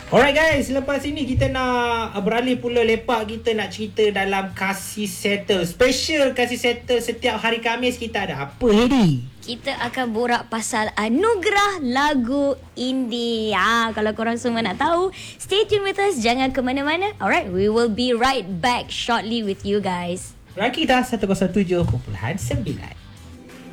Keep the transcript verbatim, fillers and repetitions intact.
Alright guys, lepas ini kita nak beralih pula lepak. Kita nak cerita dalam Kasih Settle. Special Kasih Settle setiap hari Khamis. Kita ada apa, Hedi? Kita akan borak pasal anugerah lagu indie. Ha, kalau korang semua nak tahu, stay tune with us. Jangan ke mana-mana. Alright, we will be right back shortly with you guys. Rakita seratus tujuh perpuluhan sembilan.